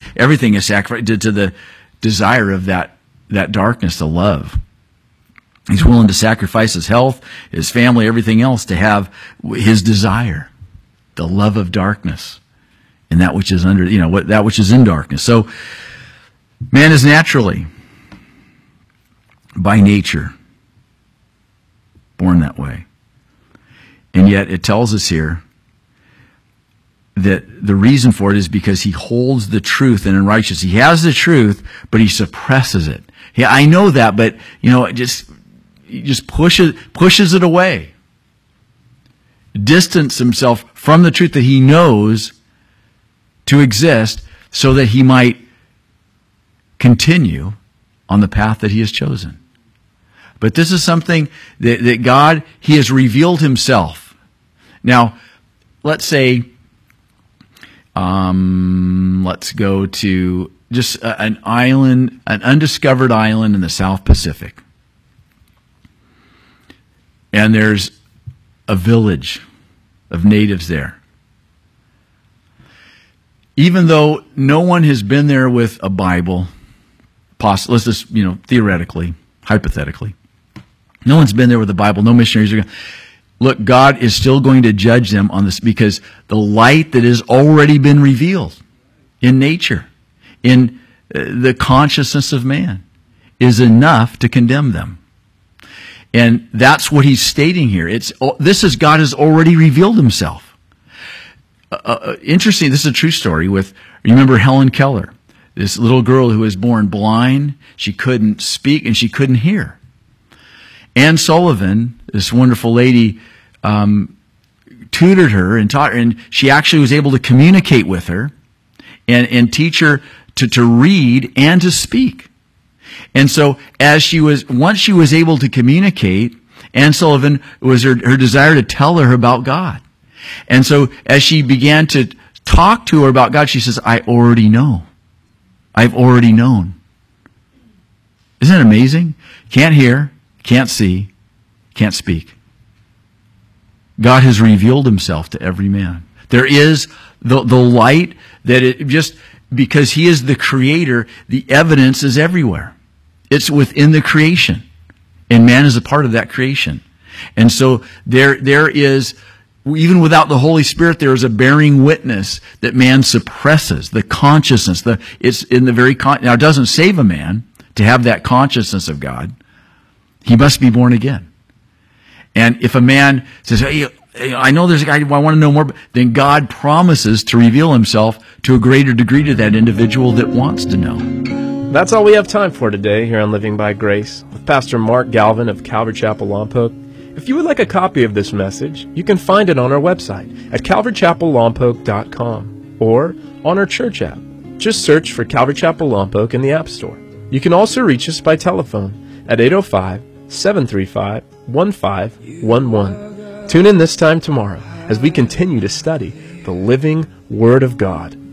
everything is sacrificed to the desire of that darkness, the love. He's willing to sacrifice his health, his family, everything else to have his desire, the love of darkness, and that which is that which is in darkness. So man is naturally, by nature, born that way. And yet it tells us here that the reason for it is because he holds the truth and in righteousness. He has the truth, but he suppresses it. Yeah, I know that, but he just pushes it away. Distance himself from the truth that he knows to exist so that he might continue on the path that he has chosen. But this is something that God, he has revealed himself. Now, let's say, let's go to just an island, an undiscovered island in the South Pacific. And there's a village of natives there. Even though no one has been there with a Bible, let's just, theoretically, hypothetically, no one's been there with a Bible, no missionaries are going. Look, God is still going to judge them on this because the light that has already been revealed in nature, in the consciousness of man, is enough to condemn them. And that's what he's stating here. This is God has already revealed himself. Interesting, this is a true story you remember Helen Keller, this little girl who was born blind. She couldn't speak and she couldn't hear. Anne Sullivan, this wonderful lady, tutored her and taught her, and she actually was able to communicate with her and teach her to read and to speak. And so once she was able to communicate, Anne Sullivan was her desire to tell her about God. And so as she began to talk to her about God, she says, I already know. I've already known. Isn't that amazing? Can't hear, can't see, can't speak. God has revealed himself to every man. There is the light that because he is the creator, the evidence is everywhere. It's within the creation. And man is a part of that creation. And so there is, even without the Holy Spirit, there is a bearing witness that man suppresses, the consciousness. It's in the very, now it doesn't save a man to have that consciousness of God. He must be born again. And if a man says, hey, I know there's a guy, I want to know more, then God promises to reveal himself to a greater degree to that individual that wants to know. That's all we have time for today here on Living by Grace with Pastor Mark Galvin of Calvary Chapel Lompoc. If you would like a copy of this message, you can find it on our website at calvarychapellompoc.com or on our church app. Just search for Calvary Chapel Lompoc in the App Store. You can also reach us by telephone at 805-735-1511. Tune in this time tomorrow as we continue to study the living Word of God.